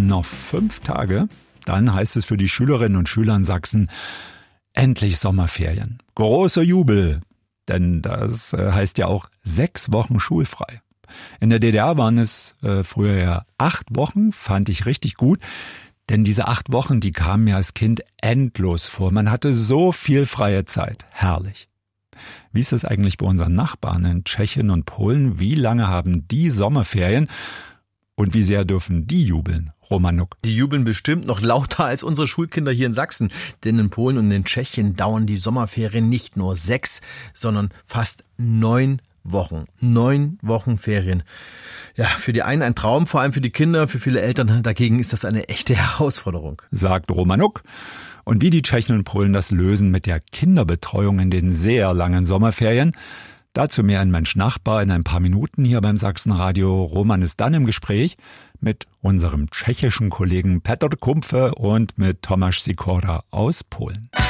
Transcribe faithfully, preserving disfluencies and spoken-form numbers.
Noch fünf Tage, dann heißt es für die Schülerinnen und Schüler in Sachsen, endlich Sommerferien. Großer Jubel, denn das heißt ja auch sechs Wochen schulfrei. In der D D R waren es äh, früher ja acht Wochen, fand ich richtig gut. Denn diese acht Wochen, die kamen mir als Kind endlos vor. Man hatte so viel freie Zeit. Herrlich. Wie ist es eigentlich bei unseren Nachbarn in Tschechien und Polen? Wie lange haben die Sommerferien? Und wie sehr dürfen die jubeln, Roman Nuck? Die jubeln bestimmt noch lauter als unsere Schulkinder hier in Sachsen. Denn in Polen und in Tschechien dauern die Sommerferien nicht nur sechs, sondern fast neun Wochen. Neun Wochen Ferien. Ja, für die einen ein Traum, vor allem für die Kinder, für viele Eltern dagegen ist das eine echte Herausforderung. Sagt Roman Nuck. Und wie die Tschechen und Polen das lösen mit der Kinderbetreuung in den sehr langen Sommerferien, dazu mehr ein Mensch Nachbar in ein paar Minuten hier beim Sachsenradio. Roman ist dann im Gespräch mit unserem tschechischen Kollegen Petr Kumpfe und mit Tomáš Sikora aus Polen.